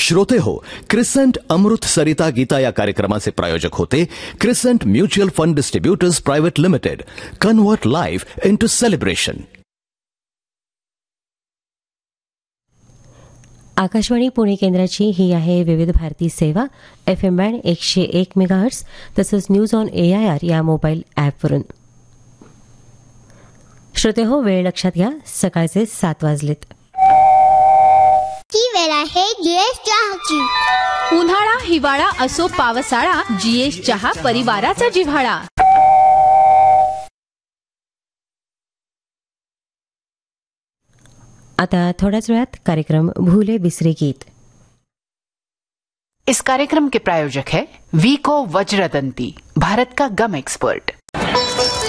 श्रोते हो, क्रिसेंट अमृत सरिता गीता या कार्यक्रमाचे प्रायोजक होते crescent mutual fund distributors private limited. Convert life into celebration. Akashvani Pune केंद्राची ही आहे विविध भारती सेवा. FM बँड 101 मेगाहर्ट्ज तसंच न्यूज ऑन AIR या मोबाईल ॲपवरून. श्रोते हो, वेळ लक्षात घ्या, सकाळचे 7 वाजलेत. ही वेळ आहे GS चहाची. उन्हाळा हिवाळा असो पावसाळा, GS चहा परिवाराचा जिव्हाळा. आता थोड्याच वेळात कार्यक्रम भूले बिसरे गीत. इस कार्यक्रम के प्रायोजक है वीको वज्रदंती, भारत का गम एक्सपर्ट.